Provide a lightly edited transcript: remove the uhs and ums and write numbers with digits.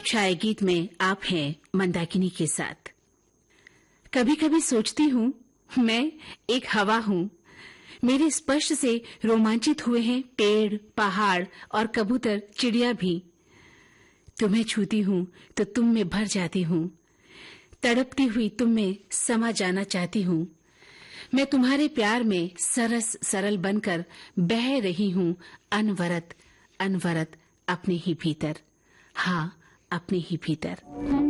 छाया गीत में आप हैं मंदाकिनी के साथ। कभी कभी सोचती हूँ मैं एक हवा हूँ। मेरे स्पर्श से रोमांचित हुए हैं पेड़, पहाड़ और कबूतर, चिड़िया भी। तुम्हें छूती हूँ तो तुम में भर जाती हूँ। तड़पती हुई तुम में समा जाना चाहती हूँ। मैं तुम्हारे प्यार में सरस सरल बनकर बह रही हूँ, अनवरत अनवरत अपने ही भीतर। हाँ, अपने ही भीतर।